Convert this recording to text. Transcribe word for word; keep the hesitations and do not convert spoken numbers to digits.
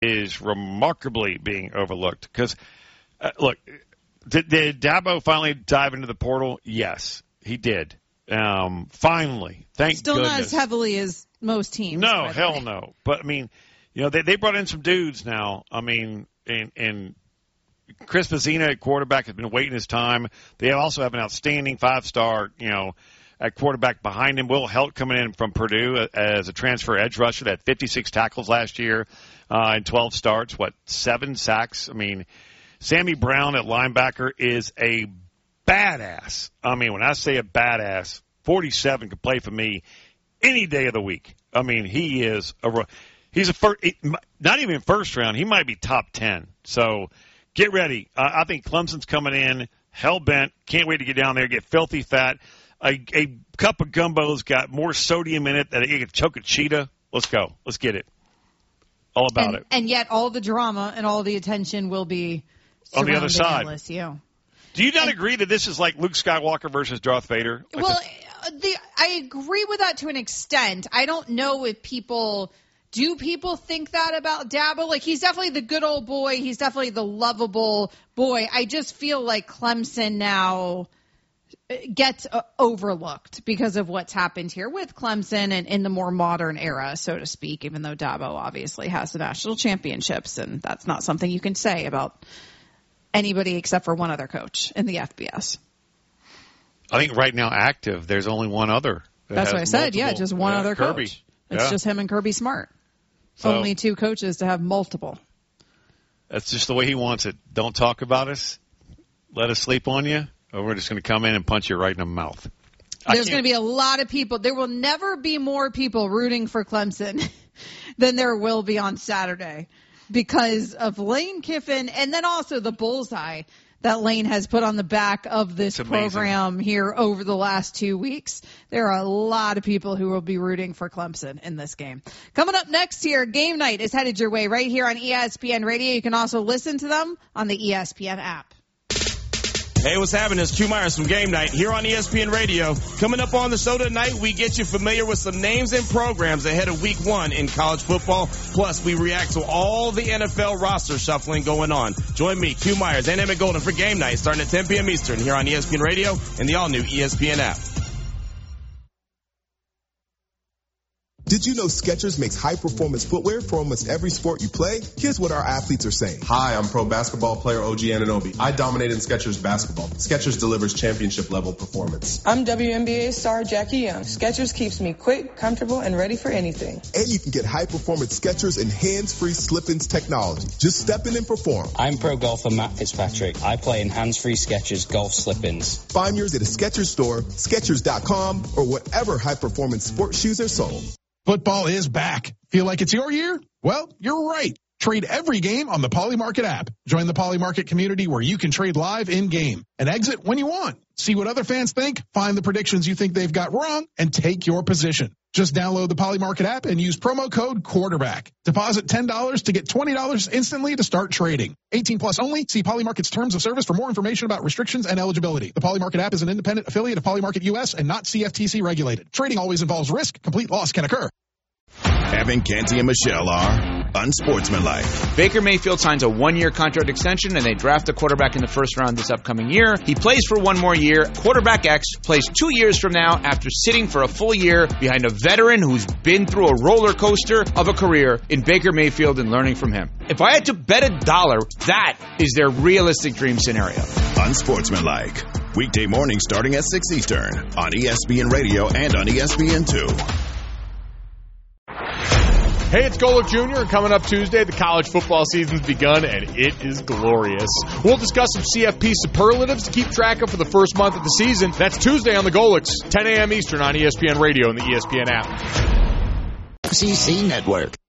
is remarkably being overlooked. Because, uh, look, did, did Dabo finally dive into the portal? Yes, he did. Um, finally. Thank Still goodness. not as heavily as most teams. No, hell no. But, I mean, you know, they, they brought in some dudes now. I mean, and, and Chris Mazzina at quarterback has been waiting his time. They also have an outstanding five-star, you know, at quarterback behind him. Will Helt coming in from Purdue as a transfer edge rusher that had fifty-six tackles last year uh, and twelve starts, what, seven sacks? I mean, Sammy Brown at linebacker is a badass. I mean, when I say a badass, forty-seven could play for me any day of the week. I mean, he is a he's a first, not even first round. He might be top ten. So get ready. Uh, I think Clemson's coming in hell bent. Can't wait to get down there, get filthy fat. A, a cup of gumbo's got more sodium in it than you could choke a cheetah. Let's go. Let's get it. All about and, it. And yet all the drama and all the attention will be on the other side. L S U. Do you not and, agree that this is like Luke Skywalker versus Darth Vader? Like well, the, I agree with that to an extent. I don't know if people – do people think that about Dabo? Like, he's definitely the good old boy. He's definitely the lovable boy. I just feel like Clemson now – gets uh, overlooked because of what's happened here with Clemson and in the more modern era, so to speak, even though Dabo obviously has the national championships, and that's not something you can say about anybody except for one other coach in the F B S. I think right now active, there's only one other. That that's what I said, multiple. yeah, just one yeah, other Kirby. coach. It's yeah. just him and Kirby Smart. So, only two coaches to have multiple. That's just the way he wants it. Don't talk about us. Let us sleep on you. Or we're just going to come in and punch you right in the mouth. There's going to be a lot of people. There will never be more people rooting for Clemson than there will be on Saturday because of Lane Kiffin and then also the bullseye that Lane has put on the back of this program here over the last two weeks. There are a lot of people who will be rooting for Clemson in this game. Coming up next here, Game Night is headed your way right here on E S P N Radio. You can also listen to them on the E S P N app. Hey, what's happening? It's Q Myers from Game Night here on E S P N Radio. Coming up on the show tonight, we get you familiar with some names and programs ahead of week one in college football. Plus, we react to all the N F L roster shuffling going on. Join me, Q Myers, and Emmett Golden for Game Night starting at ten p.m. Eastern here on E S P N Radio and the all-new E S P N app. Did you know Skechers makes high-performance footwear for almost every sport you play? Here's what our athletes are saying. Hi, I'm pro basketball player O G Anunoby. I dominate in Skechers basketball. Skechers delivers championship-level performance. I'm W N B A star Jackie Young. Skechers keeps me quick, comfortable, and ready for anything. And you can get high-performance Skechers and hands-free slip-ins technology. Just step in and perform. I'm pro golfer Matt Fitzpatrick. I play in hands-free Skechers golf slip-ins. Find yours at a Skechers store, Skechers dot com, or whatever high-performance sports shoes are sold. Football is back. Feel like it's your year? Well, you're right. Trade every game on the Poly Market app. Join the Poly Market community where you can trade live in-game and exit when you want. See what other fans think, find the predictions you think they've got wrong, and take your position. Just download the Poly Market app and use promo code quarterback. Deposit ten dollars to get twenty dollars instantly to start trading. eighteen plus only. See Poly Market's terms of service for more information about restrictions and eligibility. The Poly Market app is an independent affiliate of Poly Market U S and not C F T C regulated. Trading always involves risk. Complete loss can occur. Evan, Canty, and Michelle are unsportsmanlike. Baker Mayfield signs a one-year contract extension, and they draft a quarterback in the first round this upcoming year. He plays for one more year. Quarterback X plays two years from now after sitting for a full year behind a veteran who's been through a roller coaster of a career in Baker Mayfield and learning from him. If I had to bet a dollar, that is their realistic dream scenario. Unsportsmanlike. Weekday mornings starting at six Eastern on E S P N Radio and on E S P N two. Hey, it's Golick Junior Coming up Tuesday, the college football season's begun, and it is glorious. We'll discuss some C F P superlatives to keep track of for the first month of the season. That's Tuesday on the Golicks, ten a.m. Eastern on E S P N Radio and the E S P N app. C C Network.